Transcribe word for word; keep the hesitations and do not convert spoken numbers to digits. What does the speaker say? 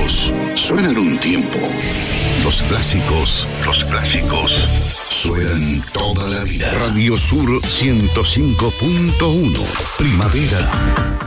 clásicos suenan un tiempo. Los clásicos, los clásicos suenan toda la vida. Radio Sur ciento cinco punto uno. Primavera.